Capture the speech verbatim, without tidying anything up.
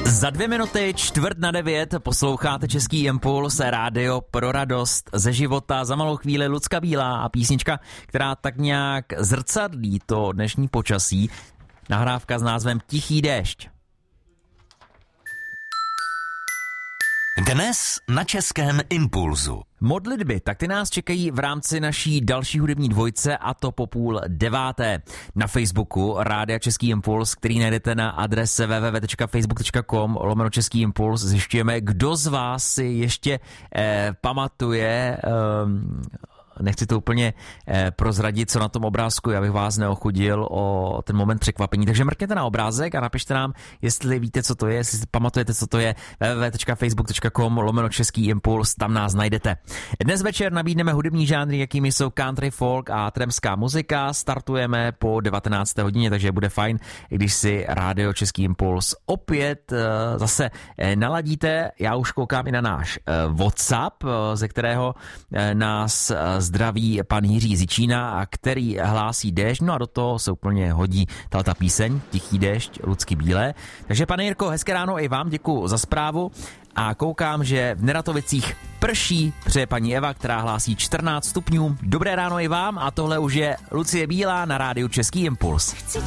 Za dvě minuty čtvrt na devět posloucháte Český impuls, rádio pro radost ze života. Za malou chvíli Lucka Bílá a písnička, která tak nějak zrcadlí to dnešní počasí. Nahrávka s názvem Tichý déšť. Dnes na Českém impulzu. Modlitby, tak ty nás čekají v rámci naší další hudební dvojce, a to po půl deváté. Na Facebooku Rádia Český impuls, který najdete na adrese w w w tečka facebook tečka com lomeno Český impuls. Zjišťujeme, kdo z vás si ještě eh, pamatuje... Eh, Nechci to úplně eh, prozradit, co na tom obrázku, já bych vás neochudil o ten moment překvapení. Takže mrkněte na obrázek a napište nám, jestli víte, co to je, jestli si pamatujete, co to je. w w w tečka facebook tečka com lomeno Český impuls, tam nás najdete. Dnes večer nabídneme hudební žánry, jakými jsou country, folk a tramská muzika. Startujeme po devatenácté hodině, takže bude fajn, když si Rádio Český impuls opět eh, zase eh, naladíte. Já už koukám i na náš eh, WhatsApp, eh, ze kterého eh, nás eh, zdraví pan Jiří Zičína, a který hlásí déšť, no a do toho se úplně hodí tato píseň Tichý déšť Lucky Bílé. Takže pane Jirko, hezké ráno i vám, děkuji za zprávu a koukám, že v Neratovicích prší, přeje paní Eva, která hlásí čtrnáct stupňů. Dobré ráno i vám a tohle už je Lucie Bílá na rádiu Český impuls.